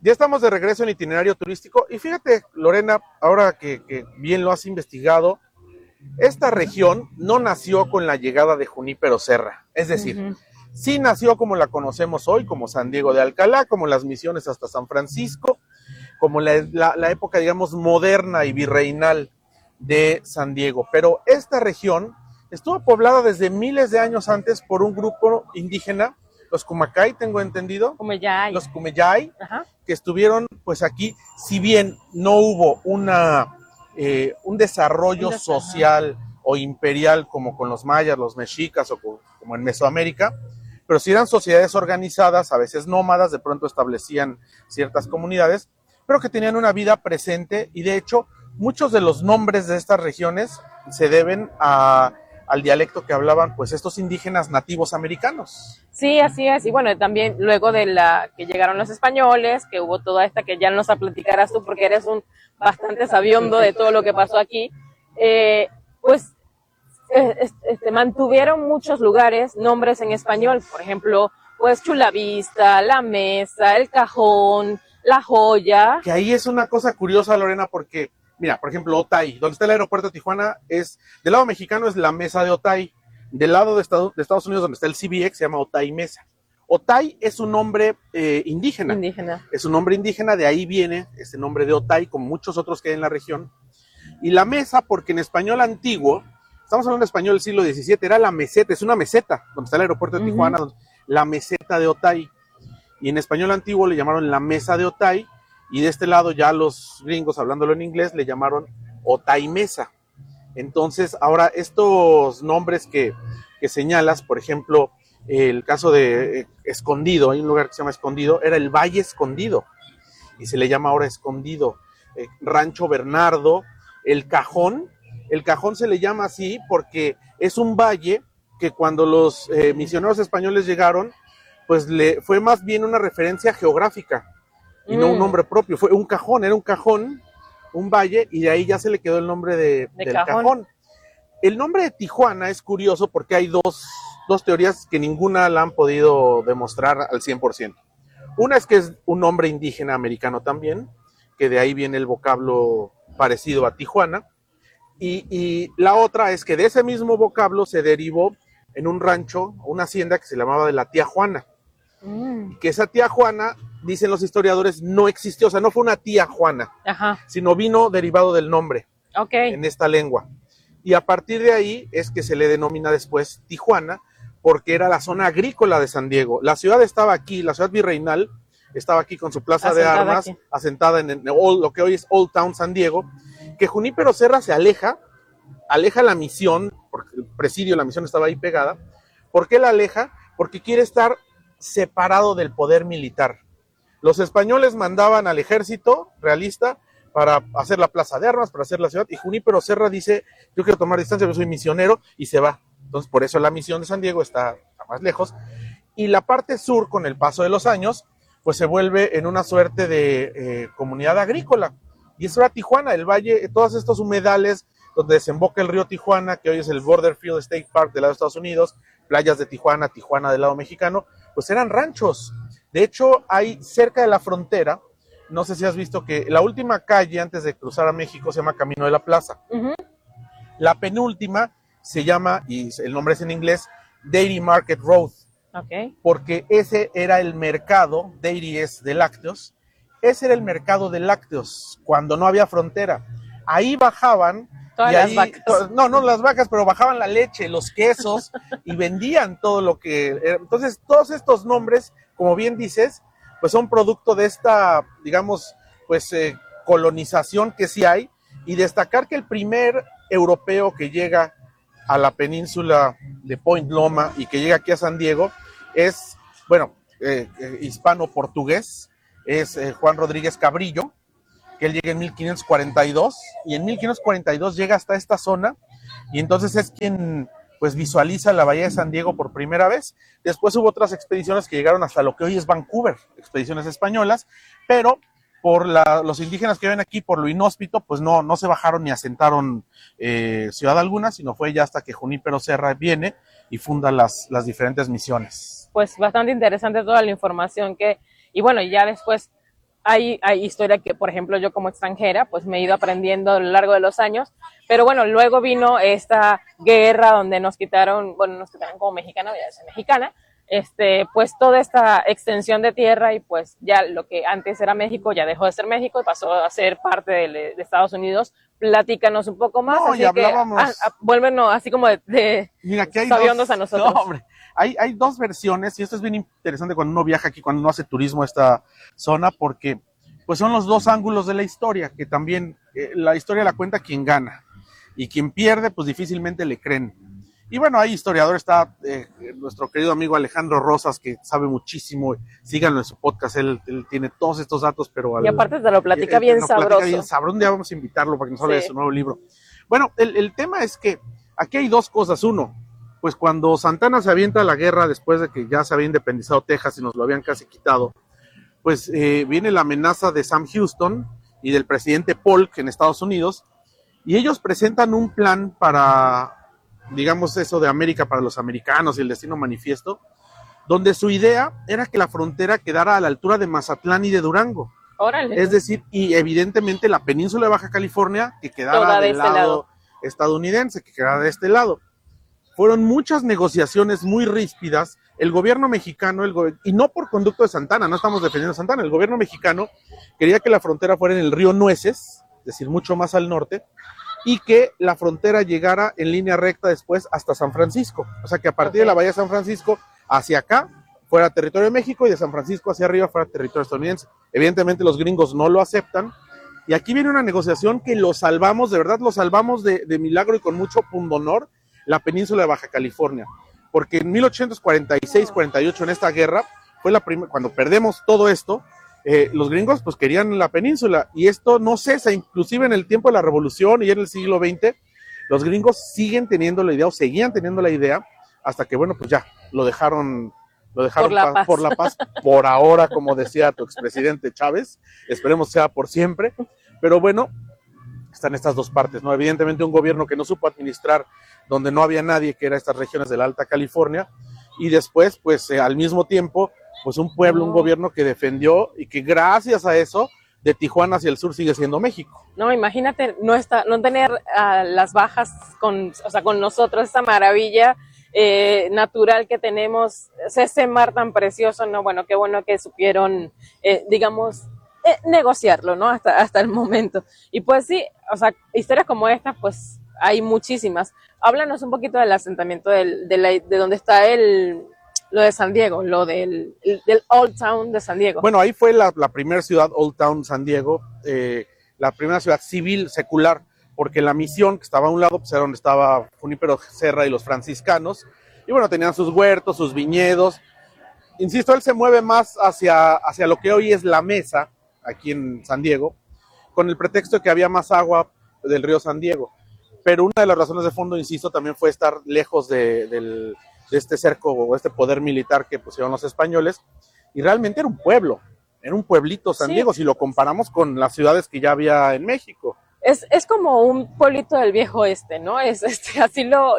Ya estamos de regreso en Itinerario Turístico y fíjate, Lorena, ahora que bien lo has investigado, esta región no nació con la llegada de Junípero Serra, es decir, sí nació como la conocemos hoy, como San Diego de Alcalá, como las misiones hasta San Francisco, como la época, digamos, moderna y virreinal de San Diego, pero esta región estuvo poblada desde miles de años antes por un grupo indígena, los Kumacay, tengo entendido, Cumeyay. Los Cumeyay, que estuvieron pues aquí, si bien no hubo un desarrollo social o imperial como con los mayas, los mexicas o como en Mesoamérica, pero sí eran sociedades organizadas, a veces nómadas, de pronto establecían ciertas comunidades, pero que tenían una vida presente y de hecho muchos de los nombres de estas regiones se deben al dialecto que hablaban pues estos indígenas nativos americanos. Sí, así es. Y bueno, también luego de que llegaron los españoles, que hubo toda esta, que ya nos la platicarás tú porque eres un bastante sabiondo de todo lo que pasó aquí, pues mantuvieron muchos lugares nombres en español. Por ejemplo, pues Chulavista, La Mesa, El Cajón, La Joya. Que ahí es una cosa curiosa, Lorena, porque mira, por ejemplo, Otay, donde está el aeropuerto de Tijuana, del lado mexicano es la Mesa de Otay, del lado de Estados Unidos, donde está el CBX, se llama Otay Mesa. Otay es un nombre indígena. Es un nombre indígena, de ahí viene ese nombre de Otay, como muchos otros que hay en la región. Y la mesa, porque en español antiguo, estamos hablando de español del siglo XVII, era la meseta, es una meseta, donde está el aeropuerto de Tijuana, la meseta de Otay. Y en español antiguo le llamaron la Mesa de Otay, y de este lado ya los gringos, hablándolo en inglés, le llamaron Otay Mesa. Entonces, ahora estos nombres que señalas, por ejemplo, el caso de Escondido, hay un lugar que se llama Escondido, era el Valle Escondido, y se le llama ahora Escondido. Rancho Bernardo, el Cajón se le llama así porque es un valle que cuando los misioneros españoles llegaron, pues fue más bien una referencia geográfica, y no un nombre propio, fue un cajón, era un cajón, un valle, y de ahí ya se le quedó el nombre del cajón. El nombre de Tijuana es curioso porque hay dos teorías que ninguna la han podido demostrar al 100%. Una es que es un nombre indígena americano también, que de ahí viene el vocablo parecido a Tijuana, y la otra es que de ese mismo vocablo se derivó en un rancho, una hacienda que se llamaba de la Tía Juana, que esa Tía Juana, dicen los historiadores, no existió, o sea, no fue una tía Juana, sino vino derivado del nombre en esta lengua. Y a partir de ahí es que se le denomina después Tijuana, porque era la zona agrícola de San Diego. La ciudad estaba aquí, la ciudad virreinal estaba aquí con su plaza de armas, asentada en lo que hoy es Old Town San Diego, que Junípero Serra se aleja la misión, porque el presidio, la misión estaba ahí pegada. ¿Por qué la aleja? Porque quiere estar separado del poder militar. Los españoles mandaban al ejército realista para hacer la plaza de armas, para hacer la ciudad, y Junípero Serra dice, yo quiero tomar distancia, yo soy misionero, y se va. Entonces, por eso la misión de San Diego está más lejos. Y la parte sur, con el paso de los años, pues se vuelve en una suerte de comunidad agrícola. Y eso era Tijuana, el valle, todos estos humedales donde desemboca el río Tijuana, que hoy es el Borderfield State Park del lado de Estados Unidos, playas de Tijuana, Tijuana del lado mexicano, pues eran ranchos. De hecho, hay cerca de la frontera, no sé si has visto que la última calle antes de cruzar a México se llama Camino de la Plaza. La penúltima se llama, y el nombre es en inglés, Dairy Market Road. Porque ese era el mercado, dairy es de lácteos, ese era el mercado de lácteos cuando no había frontera. Ahí bajaban todas las vacas. No las vacas, pero bajaban la leche, los quesos y vendían todo lo que era. Entonces, todos estos nombres, como bien dices, pues son producto de esta, digamos, pues colonización que sí hay, y destacar que el primer europeo que llega a la península de Point Loma y que llega aquí a San Diego es, bueno, hispano-portugués, es Juan Rodríguez Cabrillo, que él llega en 1542, y en 1542 llega hasta esta zona, y entonces es quien pues visualiza la bahía de San Diego por primera vez. Después hubo otras expediciones que llegaron hasta lo que hoy es Vancouver, expediciones españolas, pero por los indígenas que viven aquí, por lo inhóspito, pues no se bajaron ni asentaron ciudad alguna, sino fue ya hasta que Junípero Serra viene y funda las diferentes misiones. Pues bastante interesante toda la información y bueno, ya después hay historia que, por ejemplo, yo como extranjera, pues me he ido aprendiendo a lo largo de los años, pero bueno, luego vino esta guerra donde nos quitaron como mexicana, voy a decir mexicana, pues toda esta extensión de tierra y pues ya lo que antes era México ya dejó de ser México y pasó a ser parte de Estados Unidos. Platícanos un poco más, No, así y hablábamos... vuélvenos así como de Mira, aquí hay sabiondos a nosotros. No, hombre, hay dos versiones y esto es bien interesante cuando uno viaja aquí, cuando uno hace turismo a esta zona, porque pues son los dos ángulos de la historia, que también la historia la cuenta quien gana y quien pierde pues difícilmente le creen. Y bueno, hay historiador, está nuestro querido amigo Alejandro Rosas, que sabe muchísimo, síganlo en su podcast, él tiene todos estos datos, pero... Y aparte te lo platica bien sabroso. Platica bien sabroso, un día vamos a invitarlo para que nos hable de su nuevo libro. Bueno, el tema es que aquí hay dos cosas. Uno, pues cuando Santana se avienta a la guerra después de que ya se había independizado Texas y nos lo habían casi quitado, pues viene la amenaza de Sam Houston y del presidente Polk en Estados Unidos, y ellos presentan un plan para, digamos, eso de América para los americanos y el destino manifiesto, donde su idea era que la frontera quedara a la altura de Mazatlán y de Durango. Órale. Es decir, y evidentemente la península de Baja California que quedara toda del lado estadounidense, que quedara de este lado. Fueron muchas negociaciones muy ríspidas. El gobierno mexicano, y no por conducto de Santana, no estamos defendiendo a Santana, el gobierno mexicano quería que la frontera fuera en el río Nueces, es decir, mucho más al norte, y que la frontera llegara en línea recta después hasta San Francisco. O sea, que a partir de la bahía de San Francisco hacia acá fuera territorio de México y de San Francisco hacia arriba fuera territorio estadounidense. Evidentemente los gringos no lo aceptan y aquí viene una negociación que lo salvamos, de verdad lo salvamos de milagro y con mucho pundonor, la península de Baja California, porque en 1846-48 en esta guerra fue la primera, cuando perdemos todo esto, los gringos pues querían la península y esto no cesa, inclusive en el tiempo de la revolución y en el siglo XX, los gringos siguen teniendo la idea o seguían teniendo la idea hasta que bueno pues ya lo dejaron por la paz, por ahora, como decía tu expresidente Chávez, esperemos sea por siempre, pero bueno, están estas dos partes, ¿no? Evidentemente un gobierno que no supo administrar donde no había nadie, que era estas regiones de la Alta California, y después, pues al mismo tiempo, pues un pueblo, un gobierno que defendió y que gracias a eso, de Tijuana hacia el sur sigue siendo México. No, imagínate no tener las bajas con nosotros, esa maravilla natural que tenemos, ese mar tan precioso, ¿no? Bueno, qué bueno que supieron, negociarlo, ¿no? Hasta el momento. Y pues sí, o sea, historias como esta, pues hay muchísimas. Háblanos un poquito del asentamiento de donde está lo de San Diego, lo del Old Town de San Diego. Bueno, ahí fue la primera ciudad, Old Town San Diego, la primera ciudad civil, secular, porque la misión que estaba a un lado, pues era donde estaba Junípero Serra y los franciscanos, y bueno, tenían sus huertos, sus viñedos. Insisto, él se mueve más hacia lo que hoy es la Mesa, aquí en San Diego, con el pretexto de que había más agua del río San Diego. Pero una de las razones de fondo, insisto, también fue estar lejos de este cerco o este poder militar que pusieron los españoles, y realmente era un pueblo, era un pueblito San Diego, si lo comparamos con las ciudades que ya había en México. Es como un pueblito del viejo oeste, ¿no? Así lo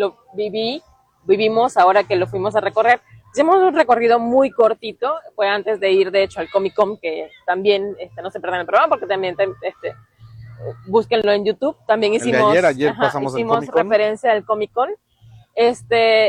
vivimos ahora que lo fuimos a recorrer. Hicimos un recorrido muy cortito, fue antes de ir de hecho al Comic Con, que también no se pierdan el programa porque también búsquenlo en YouTube. También hicimos referencia al Comic Con. Es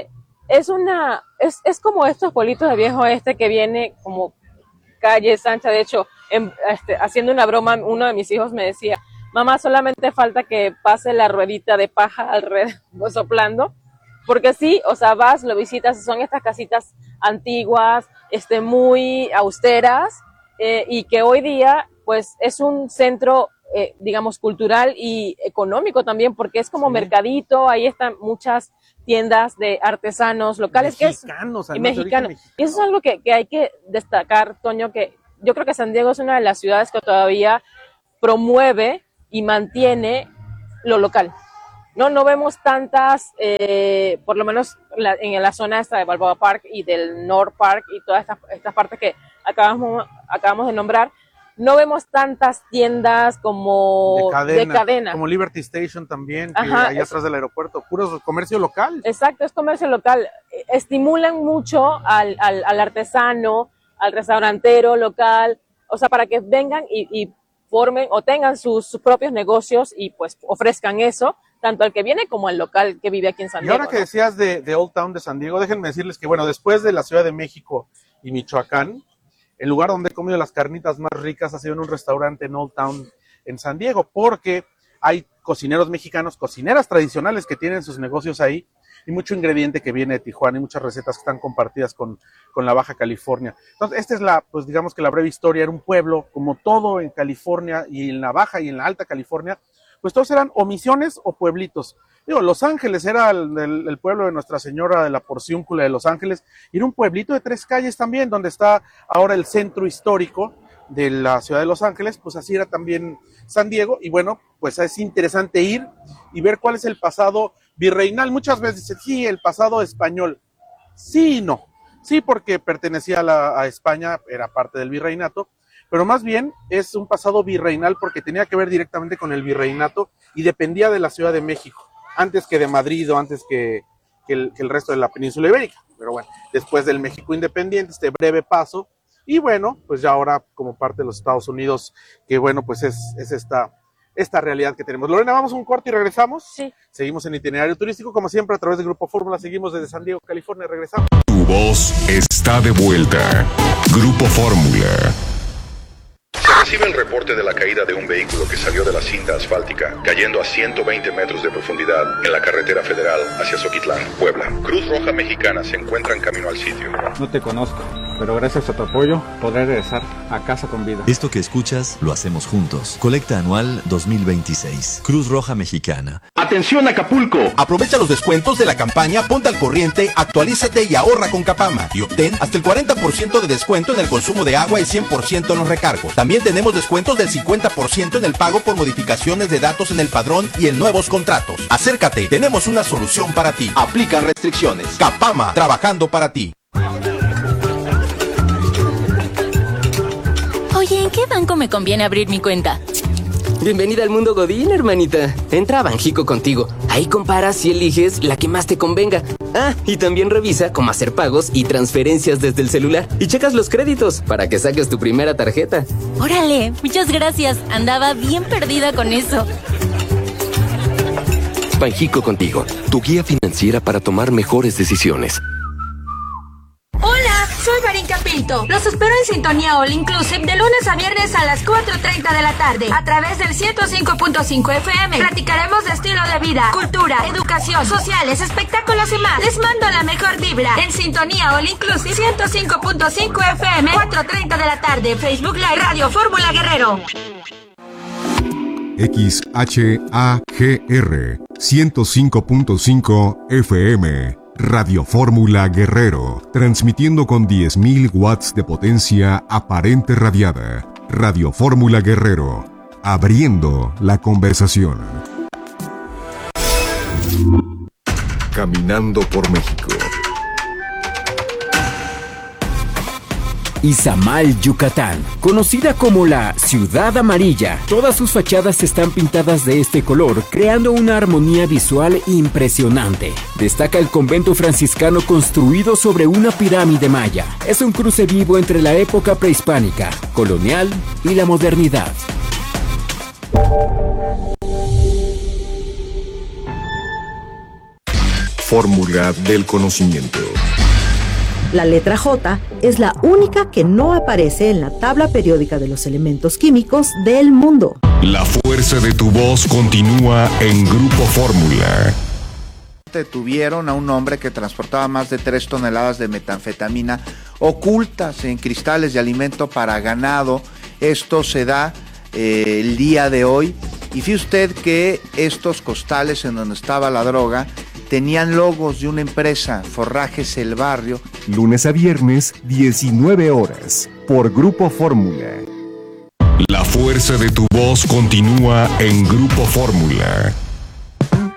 como estos pueblitos de viejo oeste que viene como calle ancha. De hecho, haciendo una broma, uno de mis hijos me decía: mamá, solamente falta que pase la ruedita de paja alrededor soplando, porque sí, o sea, vas, lo visitas, son estas casitas antiguas, muy austeras, y que hoy día, pues, es un centro, digamos, cultural y económico también, porque es como mercadito, ahí están muchas tiendas de artesanos locales, mexicanos. Y eso es algo que hay que destacar, Toño, que yo creo que San Diego es una de las ciudades que todavía promueve y mantiene lo local. No vemos tantas, por lo menos en la zona esta de Balboa Park y del North Park y todas estas partes que acabamos de nombrar, no vemos tantas tiendas como de cadena. Como Liberty Station también, que ahí atrás del aeropuerto, puro comercio local. Exacto, es comercio local. Estimulan mucho al artesano, al restaurantero local. o sea, para que vengan y formen o tengan sus propios negocios y pues ofrezcan eso, tanto al que viene como al local que vive aquí en San Diego. Y ahora que decías de Old Town de San Diego, déjenme decirles que, bueno, después de la Ciudad de México y Michoacán, el lugar donde he comido las carnitas más ricas ha sido en un restaurante en Old Town en San Diego, porque hay cocineros mexicanos, cocineras tradicionales que tienen sus negocios ahí, y mucho ingrediente que viene de Tijuana y muchas recetas que están compartidas con la Baja California. Entonces, esta es pues digamos que la breve historia. Era un pueblo, como todo en California y en la Baja y en la Alta California, pues todos eran o misiones o pueblitos. Digo, Los Ángeles era el pueblo de Nuestra Señora de la Porciúncula de Los Ángeles, y era un pueblito de 3 calles también, donde está ahora el centro histórico de la ciudad de Los Ángeles. Pues así era también San Diego, y bueno, pues es interesante ir y ver cuál es el pasado virreinal. Muchas veces dicen, sí, el pasado español. Sí y no. Sí, porque pertenecía a España, era parte del virreinato, pero más bien es un pasado virreinal porque tenía que ver directamente con el virreinato y dependía de la Ciudad de México, antes que de Madrid o antes que el resto de la península ibérica. Pero bueno, después del México independiente, este breve paso, y bueno, pues ya ahora como parte de los Estados Unidos, que bueno, pues es esta realidad que tenemos. Lorena, vamos a un corte y regresamos. Sí. Seguimos en Itinerario Turístico, como siempre, a través de Grupo Fórmula. Seguimos desde San Diego, California. Regresamos. Tu voz está de vuelta. Grupo Fórmula. Se recibe el reporte de la caída de un vehículo que salió de la cinta asfáltica, cayendo a 120 metros de profundidad en la carretera federal hacia Zoquitlán, Puebla. Cruz Roja Mexicana se encuentra en camino al sitio. No te conozco, pero gracias a tu apoyo podré regresar a casa con vida. Esto que escuchas lo hacemos juntos. Colecta anual 2026. Cruz Roja Mexicana. ¡Atención Acapulco! Aprovecha los descuentos de la campaña Ponte al Corriente, actualízate y ahorra con Capama. Y obtén hasta el 40% de descuento en el consumo de agua y 100% en los recargos. También tenemos descuentos del 50% en el pago por modificaciones de datos en el padrón y en nuevos contratos. Acércate, tenemos una solución para ti. Aplican restricciones. Capama, trabajando para ti. Oye, ¿en qué banco me conviene abrir mi cuenta? Bienvenida al mundo Godín, hermanita. Entra a Banjico Contigo. Ahí comparas y eliges la que más te convenga. Ah, y también revisa cómo hacer pagos y transferencias desde el celular. Y checas los créditos para que saques tu primera tarjeta. Órale, muchas gracias. Andaba bien perdida con eso. Banjico Contigo, tu guía financiera para tomar mejores decisiones. Hola, soy Marinka Pinto. Los espero en Sintonía All Inclusive de lunes a viernes a las 4:30 de la tarde a través del 105.5 FM. Platicaremos de estilo de vida, cultura, educación, sociales, espectáculos y más. Les mando la mejor vibra en Sintonía All Inclusive 105.5 FM, 4:30 de la tarde. Facebook Live Radio Fórmula Guerrero. XHAGR 105.5 FM Radio Fórmula Guerrero, transmitiendo con 10.000 watts de potencia aparente radiada. Radio Fórmula Guerrero, abriendo la conversación. Caminando por México. Izamal, Yucatán, conocida como la Ciudad Amarilla. Todas sus fachadas están pintadas de este color, creando una armonía visual impresionante. Destaca el convento franciscano construido sobre una pirámide maya. Es un cruce vivo entre la época prehispánica, colonial y la modernidad. Fórmula del conocimiento. La letra J es la única que no aparece en la tabla periódica de los elementos químicos del mundo. La fuerza de tu voz continúa en Grupo Fórmula. Detuvieron a un hombre que transportaba más de 3 toneladas de metanfetamina ocultas en cristales de alimento para ganado. Esto se da el día de hoy. Y fíjese usted que estos costales en donde estaba la droga tenían logos de una empresa, Forrajes El Barrio. Lunes a viernes, 19 horas, por Grupo Fórmula. La fuerza de tu voz continúa en Grupo Fórmula.